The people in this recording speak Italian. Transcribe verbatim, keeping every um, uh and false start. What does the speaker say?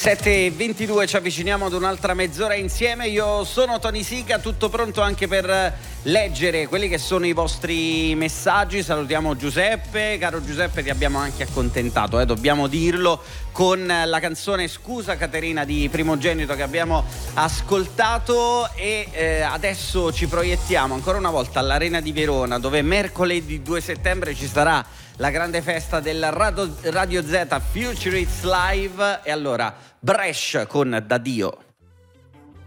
sette e ventidue, ci avviciniamo ad un'altra mezz'ora insieme. Io sono Tony Sica, tutto pronto anche per leggere quelli che sono i vostri messaggi. Salutiamo Giuseppe, caro Giuseppe, ti abbiamo anche accontentato, eh, dobbiamo dirlo, con la canzone Scusa Caterina di Primogenito che abbiamo ascoltato. E eh, adesso ci proiettiamo ancora una volta all'Arena di Verona, dove mercoledì due settembre ci sarà la grande festa del Radio, Radio Z Future Hits Live. E allora Brescia con Da Dio.